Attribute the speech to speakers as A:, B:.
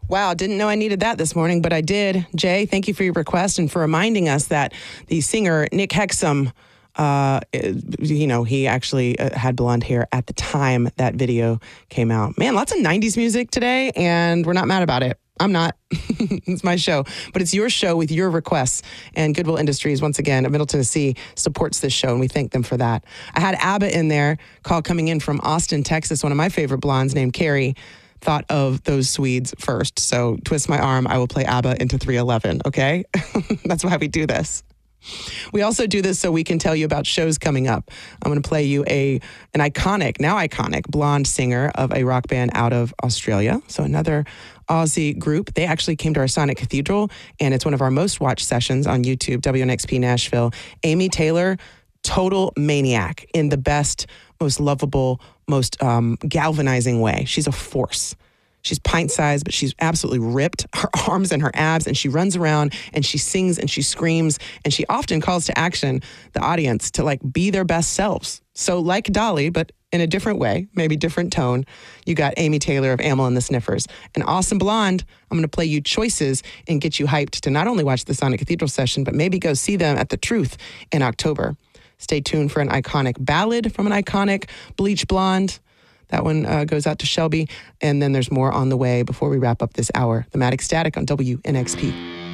A: Wow, didn't know I needed that this morning, but I did. Jay, thank you for your request and for reminding us that the singer Nick Hexum, he actually had blonde hair at the time that video came out. Man, lots of 90s music today, and we're not mad about it. I'm not. It's my show. But it's your show with your requests. And Goodwill Industries, once again, of Middle Tennessee, supports this show, and we thank them for that. I had ABBA in there, call coming in from Austin, Texas. One of my favorite blondes named Carrie thought of those Swedes first. So twist my arm, I will play ABBA into 311, okay? That's why we do this. We also do this so we can tell you about shows coming up. I'm going to play you an iconic blonde singer of a rock band out of Australia. So another Aussie group. They actually came to our Sonic Cathedral, and it's one of our most watched sessions on YouTube, WNXP Nashville. Amy Taylor, total maniac in the best, most lovable, most galvanizing way. She's a force. She's pint-sized, but she's absolutely ripped, her arms and her abs, and she runs around and she sings and she screams, and she often calls to action the audience to be their best selves. So like Dolly, but in a different way, maybe different tone, you got Amy Taylor of Amyl and the Sniffers. An awesome blonde. I'm going to play you choices and get you hyped to not only watch the Sonic Cathedral session, but maybe go see them at the Truth in October. Stay tuned for an iconic ballad from an iconic Bleach Blonde. That one goes out to Shelby. And then there's more on the way before we wrap up this hour. Thematic Static on WNXP.